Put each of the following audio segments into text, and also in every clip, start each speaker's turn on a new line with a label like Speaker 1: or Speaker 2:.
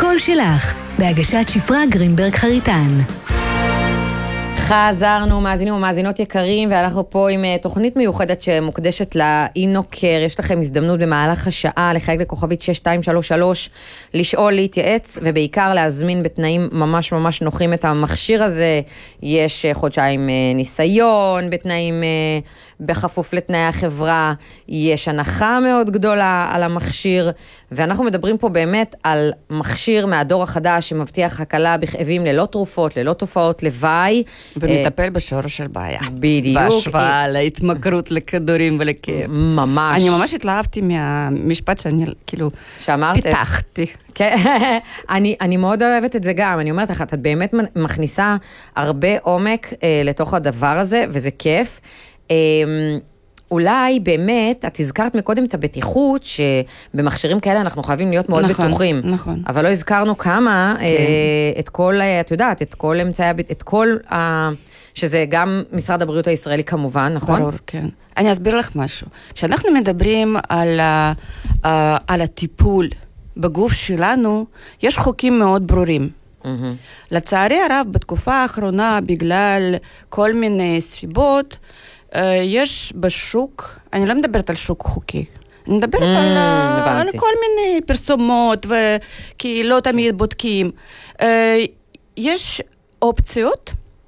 Speaker 1: הקול שלך, בהגשת שפרה גרינברג חריטן.
Speaker 2: חזרנו, מאזינים ומאזינות יקרים, ואנחנו פה עם תוכנית מיוחדת שמוקדשת לאינוקר. יש לכם הזדמנות במהלך השעה לחייג לכוכבית 6233, לשאול, להתייעץ, ובעיקר להזמין בתנאים ממש ממש נוחים את המכשיר הזה. יש חודשיים ניסיון, בתנאים בכפוף לתנאי החברה, יש הנחה מאוד גדולה על המכשיר, ואנחנו מדברים פה באמת על מכשיר מהדור החדש שמבטיח הקלה בכאבים ללא תרופות, ללא תופעות לוואי.
Speaker 3: ומטפל בשורש של בעיה.
Speaker 2: בדיוק.
Speaker 3: בהשוואה להתמכרות לכדורים ולכאב.
Speaker 2: ממש.
Speaker 3: אני ממש התלהבתי מהמשפט שאני כאילו פיתחתי.
Speaker 2: אני מאוד אוהבת את זה גם. אני אומרת לך, את באמת מכניסה הרבה עומק לתוך הדבר הזה, וזה כיף. אולי באמת, את הזכרת מקודם את הבטיחות, שבמכשירים כאלה אנחנו חייבים להיות מאוד בטוחים.
Speaker 3: נכון.
Speaker 2: אבל לא הזכרנו כמה, את כל, את יודעת, את כל אמצעי, את כל, שזה גם משרד הבריאות הישראלי כמובן, נכון?
Speaker 3: ברור, כן. אני אסביר לך משהו. כשאנחנו מדברים על הטיפול בגוף שלנו, יש חוקים מאוד ברורים. לצערי הרב, בתקופה האחרונה, בגלל כל מיני סיבות, יש בשוק, אני לא מדברת על שוק חוקי, אני מדברת על כל מיני פרסומות, כי לא תמיד בודקים. יש אופציות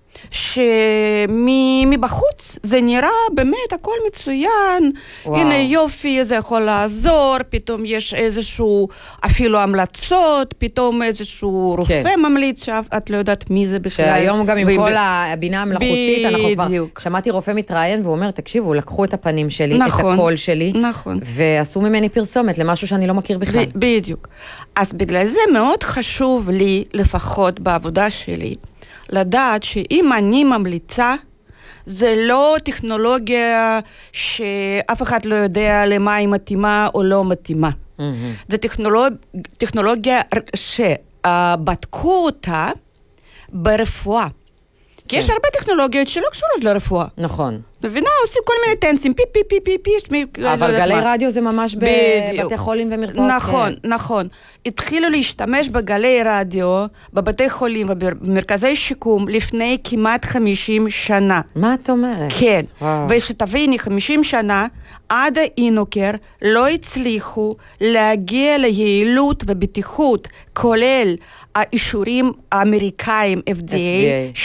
Speaker 3: שמבחוץ זה נראה באמת הכל מצוין, הנה יופי, זה יכול לעזור, פתאום יש איזשהו אפילו המלצות, פתאום איזשהו רופא ממליץ שאת לא יודעת מי זה בכלל.
Speaker 2: שהיום גם עם כל הבינה המלאכותית, אנחנו כבר שמעתי רופא מתראיין והוא אומר, תקשיבו, לקחו את הפנים שלי, את הקול שלי, ועשו ממני פרסומת למשהו שאני לא מכיר בכלל.
Speaker 3: בדיוק. אז בגלל זה מאוד חשוב לי, לפחות בעבודה שלי, לדעת שאם אני ממליצה, זה לא טכנולוגיה שאף אחד לא יודע למה היא מתאימה או לא מתאימה. זה טכנולוגיה שבדקו אותה ברפואה. כי יש הרבה טכנולוגיות שלא קשורות לרפואה.
Speaker 2: נכון.
Speaker 3: מבינה? עושים כל מיני טנסים, פי פי פי פי פי.
Speaker 2: אבל גלי רדיו זה ממש בבתי חולים ומרפאות.
Speaker 3: נכון, נכון. התחילו להשתמש בגלי רדיו, בבתי חולים ובמרכזי שיקום לפני כמעט 50 שנה.
Speaker 2: מה את אומרת?
Speaker 3: כן. ושתביני, 50 שנה, עד האינוקר לא הצליחו להגיע ליעילות ובטיחות, כולל האישורים האמריקאים, FDA.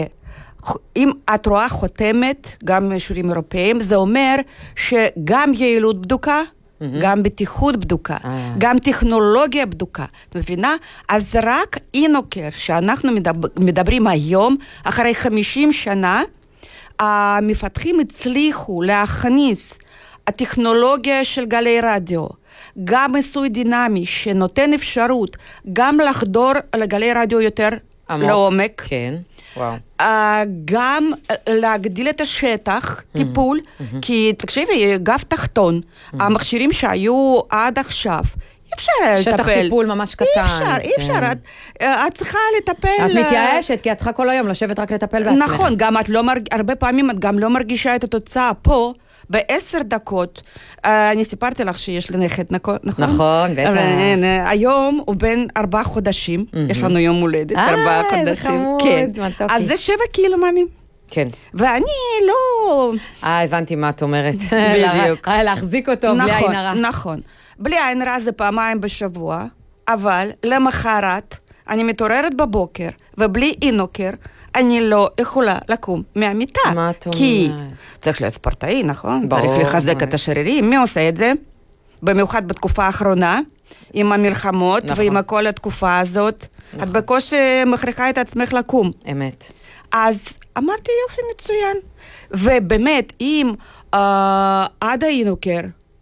Speaker 3: אם את רואה חותמת, גם אישורים אירופאים, זה אומר שגם יעילות בדוקה, גם בטיחות בדוקה, גם טכנולוגיה בדוקה. את מבינה? אז רק אינוקר, שאנחנו מדברים היום, אחרי 50 שנה, המפתחים הצליחו להכניס הטכנולוגיה של גלי רדיו, גם עיסוי דינמי, שנותן אפשרות גם לחדור לגלי רדיו יותר לעומק.
Speaker 2: כן. וואו.
Speaker 3: גם להגדיל את השטח, טיפול, כי תקשיבי, גב תחתון, המכשירים שהיו עד עכשיו, אי אפשר לטפל.
Speaker 2: שטח טיפול ממש קטן.
Speaker 3: אי אפשר, את צריכה לטפל.
Speaker 2: את מתייאשת, כי את צריכה כל היום לשבת רק לטפל בעצמך.
Speaker 3: נכון, גם את לא הרבה פעמים את גם לא מרגישה את התוצאה פה, ב10 דקות, אני סיפרתי לך שיש לי נכד, נכון?
Speaker 2: נכון, בטח.
Speaker 3: היום הוא בן 4 חודשים, יש לנו יום הולדת, 4 חודשים.
Speaker 2: זה חמוד, מתוקי.
Speaker 3: אז זה 7 קילו, מאמי.
Speaker 2: כן.
Speaker 3: ואני לא...
Speaker 2: הבנתי מה את אומרת.
Speaker 3: בדיוק.
Speaker 2: להחזיק אותו בלי עין הרע.
Speaker 3: נכון. בלי עין הרע זה פעמיים בשבוע, אבל למחרת אני מתעוררת בבוקר, ובלי אינוקר, אני לא יכולה לקום מהמיטה.
Speaker 2: מה את אומרת?
Speaker 3: כי צריך להיות ספורטאי, נכון? צריך לחזק את השרירים. מי עושה את זה? במיוחד בתקופה האחרונה, עם המלחמות ועם כל התקופה הזאת. את בקושי מכריחה את עצמך לקום.
Speaker 2: אמת.
Speaker 3: אז אמרתי יופי מצוין. ובאמת, אם עד האינוקר,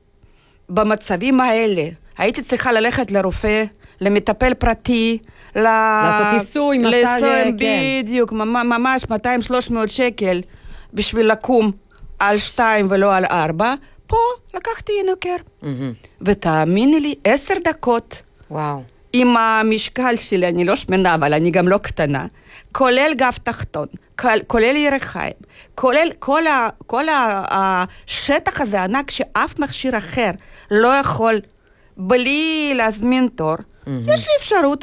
Speaker 3: במצבים האלה, הייתי צריכה ללכת לרופא, למטפל פרטי,
Speaker 2: לעשות עיסוי, מסאז', כן.
Speaker 3: בדיוק, ממש 200-300 שקל בשביל לקום על 2 ולא על 4. פה לקחתי אינוקר. ותאמיני לי, 10 דקות.
Speaker 2: וואו.
Speaker 3: עם המשקל שלי, אני לא שמנה, אבל אני גם לא קטנה, כולל גב תחתון, כולל ירחיים, כולל כל השטח הזה ענק שאף מכשיר אחר לא יכול, בלי להזמין תור, יש לי אפשרות